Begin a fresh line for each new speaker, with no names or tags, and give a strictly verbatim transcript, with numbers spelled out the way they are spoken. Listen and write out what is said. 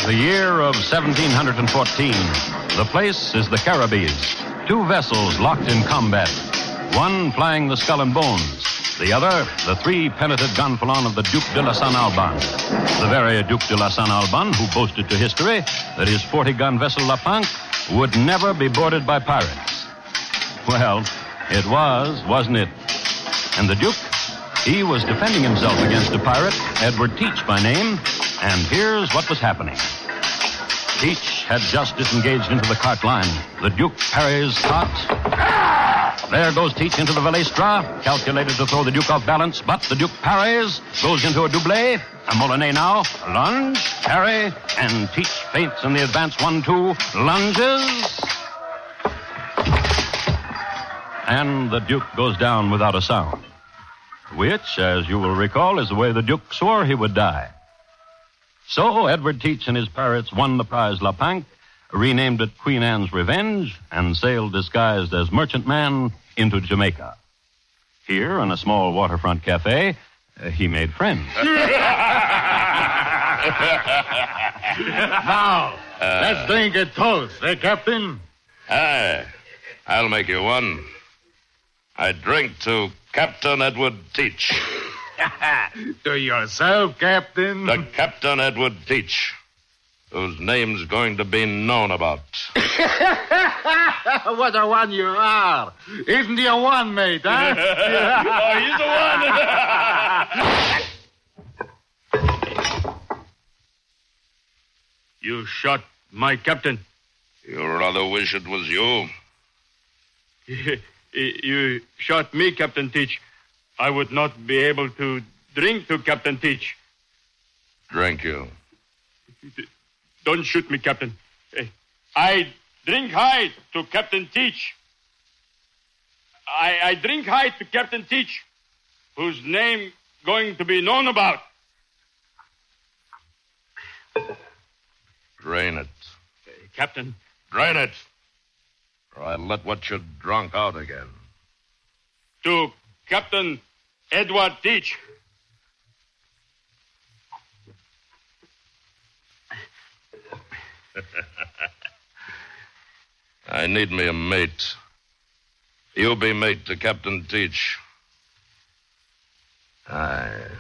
The year of seventeen fourteen. The place is the Caribbees. Two vessels locked in combat. One flying the Skull and Bones. The other, the three-pennated gonfalon of the Duc de la San Alban. The very Duc de la San Alban who boasted to history that his forty-gun vessel La Panque would never be boarded by pirates. Well, it was, wasn't it? And the Duke, he was defending himself against a pirate, Edward Teach by name, and here's what was happening. Teach had just disengaged into the cart line. The Duke parries cart. There goes Teach into the Valestra, calculated to throw the Duke off balance, but the Duke parries, goes into a doublé, a Molinet now, lunge, parry, and Teach feints in the advance one two, lunges. And the Duke goes down without a sound, which, as you will recall, is the way the Duke swore he would die. So Edward Teach and his pirates won the prize La Panque, renamed it Queen Anne's Revenge, and sailed disguised as merchantman into Jamaica. Here, in a small waterfront cafe, uh, he made friends.
Now, uh, let's drink a toast, eh, Captain?
Aye, I'll make you one. I drink to Captain Edward Teach.
To yourself, Captain?
To Captain Edward Teach, whose name's going to be known about.
What a one you are. Isn't he a one, mate, huh?
Oh, he's a one.
You shot my captain.
You rather wish it was you.
You shot me, Captain Teach. I would not be able to drink to Captain Teach.
Drink you.
Don't shoot me, Captain. I drink high to Captain Teach. I, I drink high to Captain Teach, whose name going to be known about.
Drain it.
Uh, Captain.
Drain it, or I'll let what you drunk out again.
To Captain Edward Teach.
I need me a mate. You be mate to Captain Teach. Aye.